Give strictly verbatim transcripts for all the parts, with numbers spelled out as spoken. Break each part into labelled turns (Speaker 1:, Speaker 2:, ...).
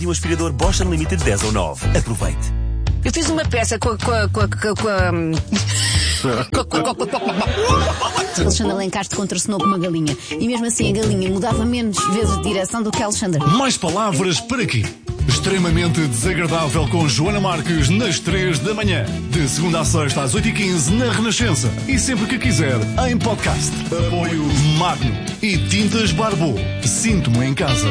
Speaker 1: E um aspirador Bosch Unlimited dez ou nove. Aproveite.
Speaker 2: Eu fiz uma peça com a... Com a, com a, com a...
Speaker 3: Alexandre Alencastre contracenou com uma galinha. E mesmo assim a galinha mudava menos vezes de direção do que Alexandre.
Speaker 4: Mais palavras para quê? Extremamente desagradável com Joana Marques nas três da manhã. De segunda a sexta às oito e quinze na Renascença. E sempre que quiser em podcast. Apoio Magno e Tintas Barbô. Sinto-me em casa.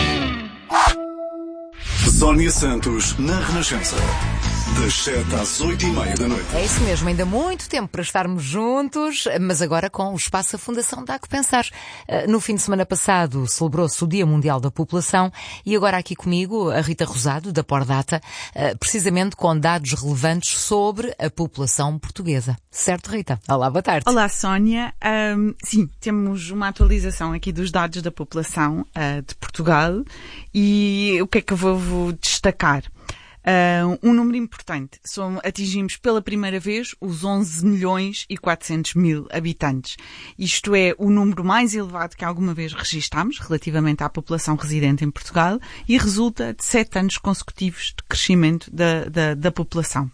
Speaker 4: Sónia Santos na Renascença. Das sete às oito e meia da noite.
Speaker 2: É isso mesmo, ainda muito tempo para estarmos juntos, mas agora com o espaço da Fundação Dá que Pensar. No fim de semana passado celebrou-se o Dia Mundial da População e agora aqui comigo a Rita Rosado, da Pordata, precisamente com dados relevantes sobre a população portuguesa. Certo, Rita? Olá, boa tarde.
Speaker 5: Olá, Sónia. Um, sim, temos uma atualização aqui dos dados da população uh, de Portugal e o que é que eu vou, vou destacar? Uh, um número importante. Som, atingimos pela primeira vez os onze milhões e quatrocentos mil habitantes. Isto é o número mais elevado que alguma vez registámos relativamente à população residente em Portugal e resulta de sete anos consecutivos de crescimento da, da, da população.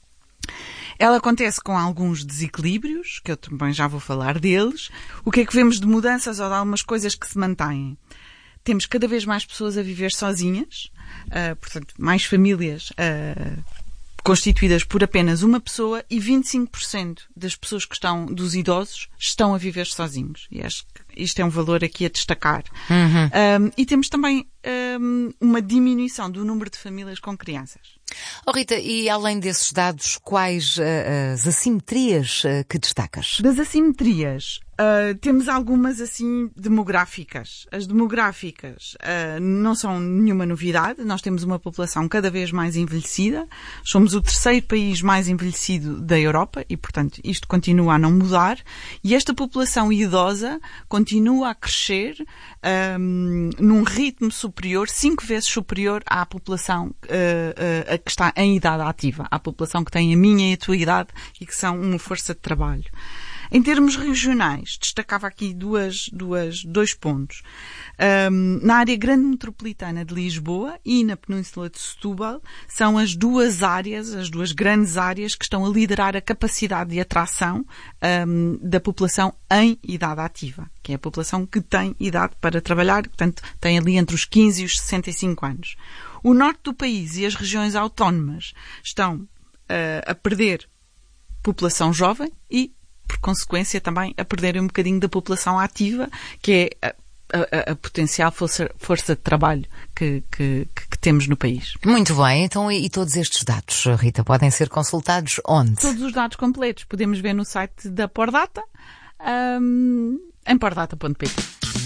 Speaker 5: Ela acontece com alguns desequilíbrios, que eu também já vou falar deles. O que é que vemos de mudanças ou de algumas coisas que se mantêm? Temos cada vez mais pessoas a viver sozinhas, uh, portanto, mais famílias uh, constituídas por apenas uma pessoa e vinte e cinco por cento das pessoas que estão, dos idosos, estão a viver sozinhos. E acho que isto é um valor aqui a destacar. Uhum. Um, e temos também um, uma diminuição do número de famílias com crianças.
Speaker 2: Oh Rita, e além desses dados, quais uh, as assimetrias uh, que destacas?
Speaker 5: Das assimetrias, uh, temos algumas assim demográficas. As demográficas uh, não são nenhuma novidade. Nós temos uma população cada vez mais envelhecida. Somos o terceiro país mais envelhecido da Europa e, portanto, isto continua a não mudar. E esta população idosa continua a crescer um, num ritmo superior, cinco vezes superior à população uh, uh, que está em idade ativa, à população que tem a minha e a tua idade e que são uma força de trabalho. Em termos regionais, destacava aqui duas, duas, dois pontos. Um, na área grande metropolitana de Lisboa e na Península de Setúbal são as duas áreas, as duas grandes áreas que estão a liderar a capacidade de atração um, da população em idade ativa, que é a população que tem idade para trabalhar, portanto tem ali entre os quinze e os sessenta e cinco anos. O norte do país e as regiões autónomas estão uh, a perder população jovem e, por consequência, também a perderem um bocadinho da população ativa, que é a, a, a potencial força, força de trabalho que, que, que temos no país.
Speaker 2: Muito bem, então e, e todos estes dados, Rita, podem ser consultados onde?
Speaker 5: Todos os dados completos podemos ver no site da Pordata, um, em pordata ponto pt.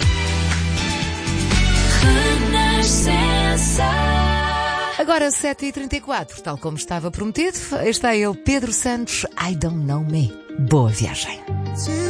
Speaker 2: Agora sete e trinta e quatro, tal como estava prometido, está ele, Pedro Santos, I Don't Know Me. Boa viagem.